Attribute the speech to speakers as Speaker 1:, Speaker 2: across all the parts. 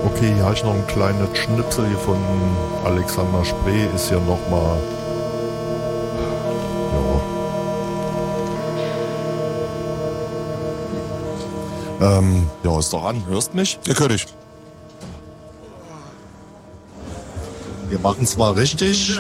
Speaker 1: Okay, hier habe ich noch ein kleines Schnipsel hier von Alexander Spree. Ist ja nochmal... Ja, ist doch an. Hörst mich?
Speaker 2: Ja, hör dich.
Speaker 1: Wir machen es mal richtig.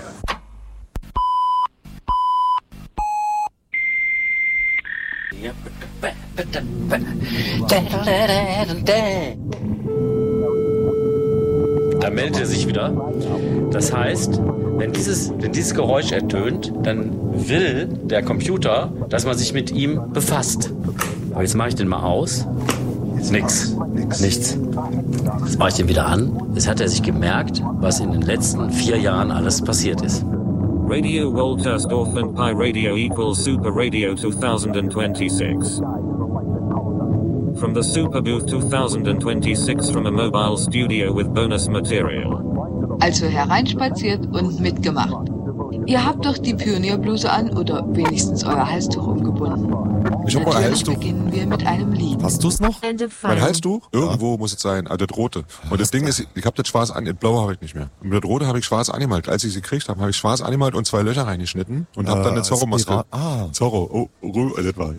Speaker 3: Da meldet er sich wieder. Das heißt, wenn dieses Geräusch ertönt, dann will der Computer, dass man sich mit ihm befasst. Aber jetzt mache ich den mal aus. Nichts. Jetzt mache ich den wieder an. Jetzt hat er sich gemerkt, was in den letzten 4 Jahren alles passiert ist.
Speaker 4: Radio Woltersdorf and Pi Radio equals Super Radio 2026. From the Super Booth 2026 from a mobile studio with bonus material.
Speaker 5: Also hereinspaziert und mitgemacht. Ihr habt doch die Pionierbluse an oder wenigstens euer Halstuch umgebunden.
Speaker 2: Ich habe mein Halstuch.
Speaker 5: Beginnen wir mit einem Lied.
Speaker 1: Hast du es noch?
Speaker 2: Mein Halstuch? Irgendwo muss es sein. Also das rote. Und das Ding ist, ich habe das schwarz an, das blaue habe ich nicht mehr. Und das rote habe ich schwarz angemalt. Als ich sie gekriegt habe, habe ich schwarz angemalt und 2 Löcher reingeschnitten und habe dann eine Zorro-Maske. Zorro. Das war...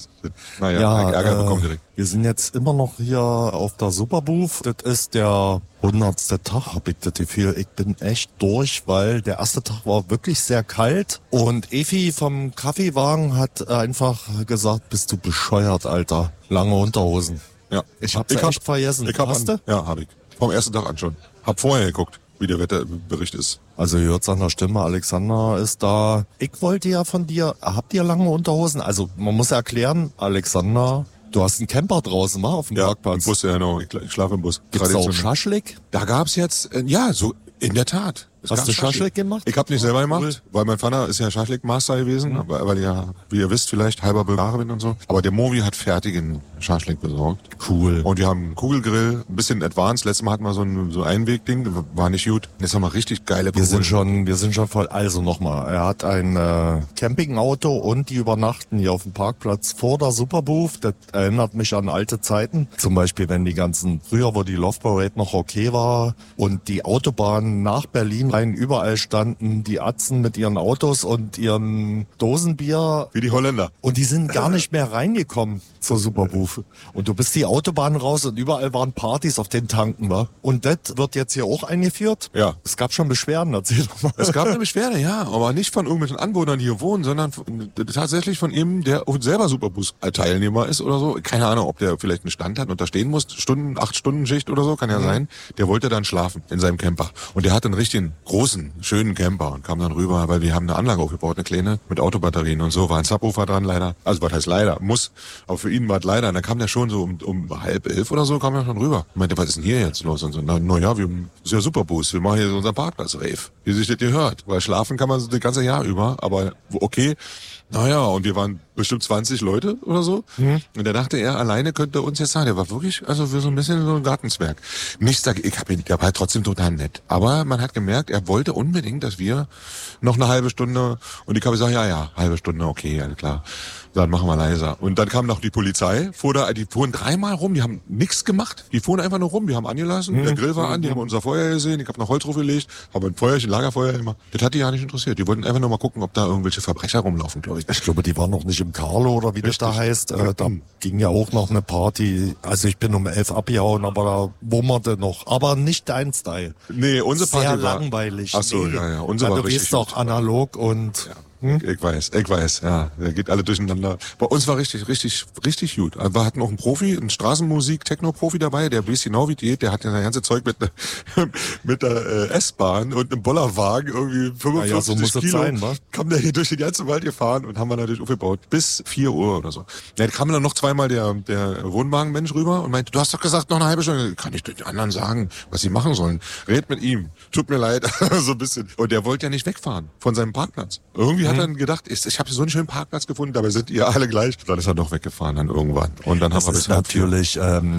Speaker 2: Naja, Ärger bekommen direkt.
Speaker 1: Wir sind jetzt immer noch hier auf der Superbooth. Das ist der 100. Tag, hab ich das Gefühl. Ich bin echt durch, weil der erste Tag war wirklich sehr kalt. Und Efi vom Kaffeewagen hat einfach gesagt, bist du bescheuert, Alter. Lange Unterhosen.
Speaker 2: Ja.
Speaker 1: Ich hab's echt vergessen. Hast du?
Speaker 2: Ja, hab ich. Vom ersten Tag an schon. Hab vorher geguckt, wie der Wetterbericht ist.
Speaker 1: Also ihr hört's an der Stimme, Alexander ist da. Ich wollte ja von dir, habt ihr lange Unterhosen? Also man muss erklären, Alexander, du hast einen Camper draußen, mal auf dem Parkplatz.
Speaker 2: Im Bus, ja genau. Ich schlafe im Bus.
Speaker 1: Gibt's auch Schaschlik?
Speaker 2: Da gab's jetzt, ja, so in der Tat.
Speaker 1: Hast du Schaschlik gemacht?
Speaker 2: Ich habe nicht selber gemacht,
Speaker 1: Cool.
Speaker 2: weil mein Vater ist ja Schaschlik-Master gewesen, weil ich ja, wie ihr wisst, vielleicht halber Bulgare bin und so. Aber der Movi hat fertigen Schaschlik besorgt.
Speaker 1: Cool.
Speaker 2: Und wir haben einen Kugelgrill, ein bisschen advanced. Letztes Mal hatten wir so ein Einwegding, war nicht gut. Jetzt haben wir richtig geile
Speaker 1: Wir sind schon voll. Also nochmal, er hat ein Campingauto und die übernachten hier auf dem Parkplatz vor der Superbooth. Das erinnert mich an alte Zeiten. Zum Beispiel, wenn die ganzen, früher, wo die Love Parade noch okay war und die Autobahnen nach Berlin rein, überall standen die Atzen mit ihren Autos und ihren Dosenbier.
Speaker 2: Wie die Holländer.
Speaker 1: Und die sind gar nicht mehr reingekommen zur Superbooth. Und du bist die Autobahn raus und überall waren Partys auf den Tanken, wa? Und das wird jetzt hier auch eingeführt?
Speaker 2: Ja.
Speaker 1: Es gab schon Beschwerden, erzähl doch mal.
Speaker 2: Es gab eine Beschwerde, ja, aber nicht von irgendwelchen Anwohnern, die hier wohnen, sondern tatsächlich von ihm, der selber Superbus-Teilnehmer ist oder so. Keine Ahnung, ob der vielleicht einen Stand hat und da stehen muss, 8-Stunden-Schicht oder so, kann ja sein. Der wollte dann schlafen in seinem Camper. Und der hat einen richtigen großen, schönen Camper und kam dann rüber, weil wir haben eine Anlage aufgebaut, eine kleine, mit Autobatterien und so, war ein Subwoofer dran leider. Also was heißt leider? Muss. Aber für ihn war es leider. Und dann kam der schon so um 10:30 oder so, kam er schon rüber. Ich meinte, was ist denn hier jetzt los? Und so, na ja, wir ist ja Superboost, wir machen hier so unseren Parkplatz-Rave. Wie sich das gehört. Weil schlafen kann man das ganze Jahr über, aber okay. Naja, und wir waren bestimmt 20 Leute oder so. Mhm. Und da dachte er, alleine könnte uns jetzt sagen, der war wirklich, also für so ein bisschen so ein Gartenzwerg. Nichts dagegen, der war trotzdem total nett. Aber man hat gemerkt, er wollte unbedingt, dass wir noch eine halbe Stunde, und ich habe gesagt, ja, halbe Stunde, okay, alles klar. Dann machen wir leiser. Und dann kam noch die Polizei, die fuhren 3-mal rum, die haben nichts gemacht. Die fuhren einfach nur rum, die haben angelassen, der Grill war an, die haben unser Feuer gesehen, ich habe noch Holz draufgelegt, habe ein Feuerchen, Lagerfeuer immer. Das hat die ja nicht interessiert. Die wollten einfach nur mal gucken, ob da irgendwelche Verbrecher rumlaufen, glaube ich.
Speaker 1: Ich glaube, die waren noch nicht im Carlo oder wie das da heißt. Da ging ja auch noch eine Party. Also ich bin um 11 abgehauen, aber da wummerte noch. Aber nicht dein Style.
Speaker 2: Nee, unsere Party
Speaker 1: sehr
Speaker 2: war...
Speaker 1: langweilig.
Speaker 2: Ach so, ja. Unsere
Speaker 1: Weil
Speaker 2: war
Speaker 1: du
Speaker 2: richtig
Speaker 1: bist doch analog und...
Speaker 2: Ja. Ich weiß, ja. Der geht alle durcheinander. Bei uns war richtig gut. Wir hatten auch einen Profi, einen Straßenmusik-Techno-Profi dabei, der weiß genau wie geht. Der hat ja das ganze Zeug mit der S-Bahn und einem Bollerwagen irgendwie 45
Speaker 1: ja, so muss
Speaker 2: Kilo.
Speaker 1: Es sein, wa?
Speaker 2: Kam der hier durch den ganzen Wald gefahren und haben wir natürlich aufgebaut. Bis 4 Uhr oder so. Ja, da kam dann noch 2-mal der Wohnwagenmensch rüber und meinte, du hast doch gesagt, noch eine halbe Stunde. Kann ich den anderen sagen, was sie machen sollen? Red mit ihm. Tut mir leid. So ein bisschen. Und der wollte ja nicht wegfahren von seinem Parkplatz. Irgendwie hat er dann gedacht, ich habe so einen schönen Parkplatz gefunden, dabei sind ihr alle gleich. Dann ist er doch weggefahren dann irgendwann. Und dann haben wir
Speaker 1: das natürlich,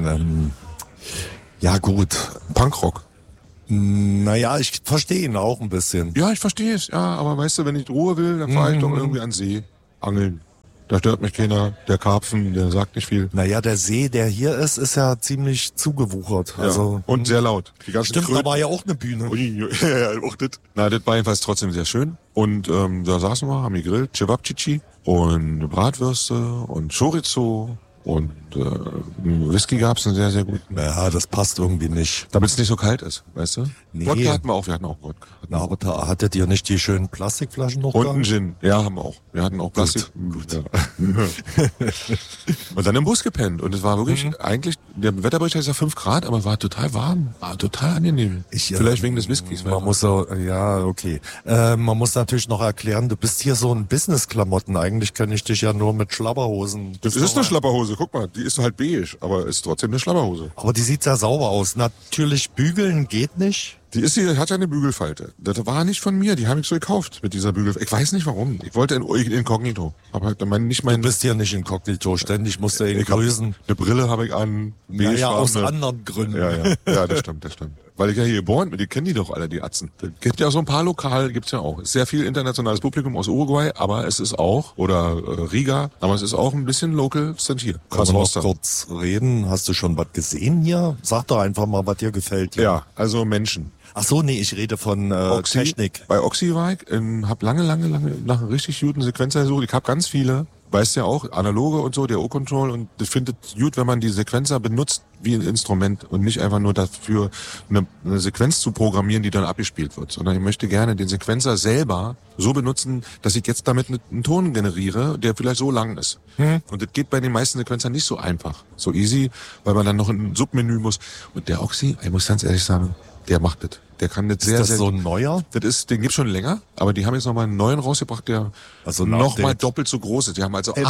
Speaker 1: ja gut.
Speaker 2: Punkrock.
Speaker 1: Naja, ich verstehe ihn auch ein bisschen.
Speaker 2: Ja, ich verstehe es. Ja, aber weißt du, wenn ich Ruhe will, dann fahre ich doch irgendwie an See angeln. Da stört mich keiner. Der Karpfen, der sagt nicht viel.
Speaker 1: Naja, der See, der hier ist ja ziemlich zugewuchert. Also,
Speaker 2: ja. Und sehr laut. Die ganzen
Speaker 1: stimmt, da war ja auch eine Bühne.
Speaker 2: Ui, ja, auch das. Na, das war jedenfalls trotzdem sehr schön. Und da saßen wir, haben gegrillt, Cevapcici und Bratwürste und Chorizo und Whisky gab's einen sehr, sehr guten.
Speaker 1: Ja, das passt irgendwie nicht.
Speaker 2: Damit es nicht so kalt ist, weißt du?
Speaker 1: Nee.
Speaker 2: Wodka hatten wir auch, wir hatten auch Wodka.
Speaker 1: Na, aber da hattet ihr nicht die schönen Plastikflaschen noch
Speaker 2: Und
Speaker 1: gehabt?
Speaker 2: einen Gin. Ja, haben wir auch. Wir hatten auch Plastik.
Speaker 1: Gut.
Speaker 2: Ja. Und dann im Bus gepennt. Und es war wirklich, eigentlich, der Wetterbericht ist ja 5 Grad, aber es war total warm. War total angenehm. Vielleicht wegen des Whiskys.
Speaker 1: Man muss so, ja, okay. Man muss natürlich noch erklären, du bist hier so ein Business-Klamotten. Eigentlich kenne ich dich ja nur mit Schlabberhosen.
Speaker 2: Das ist eine Schlapperhose, guck mal. Die ist halt beige, aber ist trotzdem eine Schlapperhose.
Speaker 1: Aber die sieht sehr sauber aus. Natürlich bügeln geht nicht.
Speaker 2: Die hat ja eine Bügelfalte. Das war nicht von mir, die habe ich so gekauft mit dieser Bügelfalte. Ich weiß nicht warum. Ich wollte inkognito. Aber halt nicht
Speaker 1: Du bist hier nicht inkognito, ständig musst du ihn grüßen.
Speaker 2: Eine Brille habe ich an.
Speaker 1: Ja, aus anderen Gründen.
Speaker 2: Ja, das stimmt. Weil ich ja hier geboren bin, die kennen die doch alle, die Atzen. Es gibt ja so ein paar Lokal, gibt's ja auch. Es ist sehr viel internationales Publikum aus Uruguay, aber es ist auch, oder Riga, aber es ist auch ein bisschen local, sind hier.
Speaker 1: Können wir noch kurz reden? Hast du schon was gesehen hier? Sag doch einfach mal, was dir gefällt hier.
Speaker 2: Ja, also Menschen.
Speaker 1: Ach so, nee, ich rede von Technik.
Speaker 2: Bei Oxy war ich, hab lange nach einem richtig guten Sequenzer gesucht. Ich habe ganz viele, weißt ja auch, analoge und so, der O-Control, und ich finde es gut, wenn man die Sequenzer benutzt wie ein Instrument und nicht einfach nur dafür eine Sequenz zu programmieren, die dann abgespielt wird, sondern ich möchte gerne den Sequenzer selber so benutzen, dass ich jetzt damit einen Ton generiere, der vielleicht so lang ist. Und das geht bei den meisten Sequenzern nicht so einfach, so easy, weil man dann noch in ein Submenü muss. Und der Oxy, ich muss ganz ehrlich sagen, der macht das. Der kann das sehr, sehr...
Speaker 1: Ist das so ein neuer?
Speaker 2: Den gibt's schon länger, aber die haben jetzt nochmal einen neuen rausgebracht, der
Speaker 1: also
Speaker 2: nochmal doppelt so groß ist. Die haben also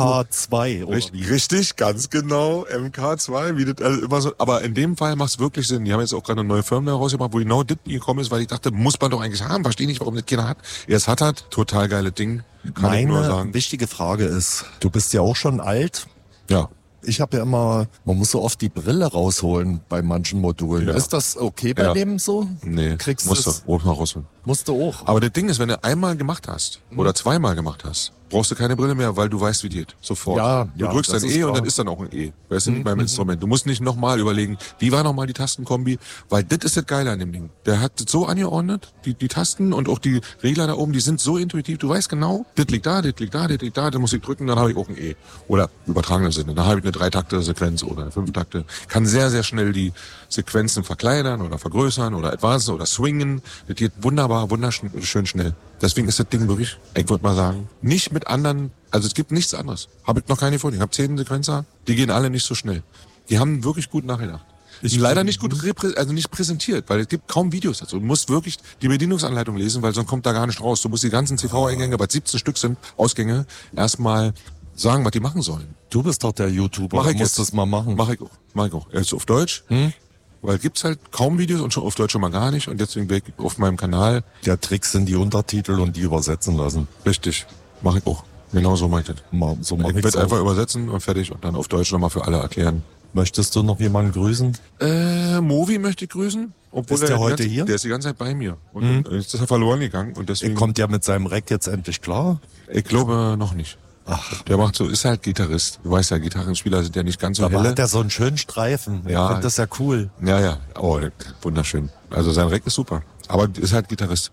Speaker 1: MK2 oder wie?
Speaker 2: Richtig, ganz genau, MK2, wie das immer so. Aber in dem Fall macht's wirklich Sinn. Die haben jetzt auch gerade eine neue Firmware rausgebracht, wo genau das gekommen ist, weil ich dachte, muss man doch eigentlich haben. Verstehe nicht, warum das keiner hat. Jetzt hat er, total geiles Ding. Kann ich nur sagen.
Speaker 1: Meine wichtige Frage ist, du bist ja auch schon alt.
Speaker 2: Ja.
Speaker 1: Ich habe ja immer, man muss so oft die Brille rausholen bei manchen Modulen. Ja. Ist das okay bei dem so?
Speaker 2: Nee, musst du auch mal rausholen.
Speaker 1: Musst du auch.
Speaker 2: Aber das Ding ist, wenn du einmal gemacht hast oder zweimal gemacht hast, brauchst du keine Brille mehr, weil du weißt, wie die geht. Sofort.
Speaker 1: Ja,
Speaker 2: du drückst ein E und dann ist dann auch ein E. Weißt du, nicht beim Instrument. Du musst nicht nochmal überlegen, wie war nochmal die Tastenkombi, weil das ist das Geile an dem Ding. Der hat das so angeordnet, die Tasten und auch die Regler da oben, die sind so intuitiv. Du weißt genau, das liegt da, das liegt da, das liegt da, dann muss ich drücken, dann habe ich auch ein E. Oder übertragenen Sinne. Dann habe ich eine 3-Takte-Sequenz oder eine 5-Takte. Kann sehr, sehr schnell die Sequenzen verkleinern oder vergrößern oder advancen oder swingen. Das geht wunderbar, wunderschön schnell. Deswegen ist das Ding wirklich, ich würde mal sagen, nicht mit anderen, also es gibt nichts anderes. Habe ich noch keine gefunden. Ich habe 10 Sequenzer, die gehen alle nicht so schnell. Die haben wirklich gut nachgedacht. Ist leider nicht gut nicht präsentiert, weil es gibt kaum Videos dazu. Du musst wirklich die Bedienungsanleitung lesen, weil sonst kommt da gar nicht raus. Du musst die ganzen CV-Eingänge, weil 17 Stück sind, Ausgänge, erstmal sagen, was die machen sollen.
Speaker 1: Du bist doch der YouTuber,
Speaker 2: du
Speaker 1: musst das mal machen.
Speaker 2: Mach ich auch. Jetzt auf Deutsch. Weil gibt's halt kaum Videos und schon auf Deutsch schon mal gar nicht und deswegen bin ich auf meinem Kanal.
Speaker 1: Der Trick sind die Untertitel und die übersetzen lassen.
Speaker 2: Richtig, mache ich auch. Genau so mache ich das. Ich werde einfach übersetzen und fertig und dann auf Deutsch nochmal für alle erklären.
Speaker 1: Möchtest du noch jemanden grüßen?
Speaker 2: Movi möchte ich grüßen. Obwohl
Speaker 1: ist der heute hier?
Speaker 2: Der ist die ganze Zeit bei mir. Und jetzt ist er verloren gegangen und deswegen...
Speaker 1: Er kommt ja mit seinem Rack jetzt endlich klar?
Speaker 2: Ich glaube noch nicht.
Speaker 1: Ach.
Speaker 2: Der ist halt Gitarrist. Du weißt ja, Gitarrenspieler sind ja nicht ganz so
Speaker 1: aber
Speaker 2: helle.
Speaker 1: Hat er so einen schönen Streifen.
Speaker 2: Ja.
Speaker 1: Ich finde das ja cool.
Speaker 2: Ja. Oh, wunderschön. Also sein Rack ist super. Aber ist halt Gitarrist.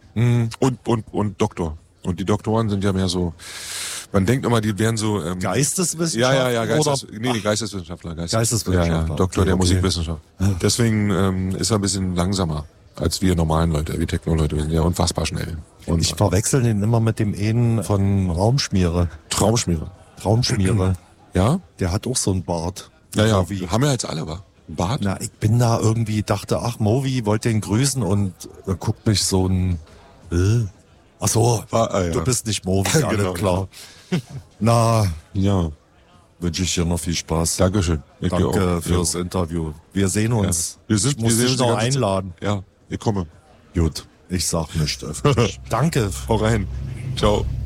Speaker 2: Und Doktor. Und die Doktoren sind ja mehr so, man denkt immer, die wären so...
Speaker 1: Geisteswissenschaftler?
Speaker 2: Ja, Geisteswissenschaftler.
Speaker 1: Geisteswissenschaftler.
Speaker 2: Ja, Doktor der Musikwissenschaft. Deswegen ist er ein bisschen langsamer als wir normalen Leute, wir Techno-Leute. Wir sind ja unfassbar schnell.
Speaker 1: Und ich verwechsel den immer mit dem einen von Raumschmiere. Traumschmiere.
Speaker 2: Ja?
Speaker 1: Der hat auch so einen Bart.
Speaker 2: Ja,
Speaker 1: Movi.
Speaker 2: haben wir jetzt alle, wa? Bart?
Speaker 1: Na, ich bin da irgendwie, dachte, Movi, wollte den grüßen und da guckt mich so ein... Ach so, du bist nicht Movi, alles
Speaker 2: genau,
Speaker 1: klar. Na,
Speaker 2: ja.
Speaker 1: Wünsche ich dir noch viel Spaß.
Speaker 2: Dankeschön.
Speaker 1: Danke fürs Interview. Wir sehen uns.
Speaker 2: Ja.
Speaker 1: Ich muss dich noch einladen.
Speaker 2: Ja, ich komme.
Speaker 1: Gut, ich sag nichts öffentlich. Danke.
Speaker 2: Hau rein. Ciao.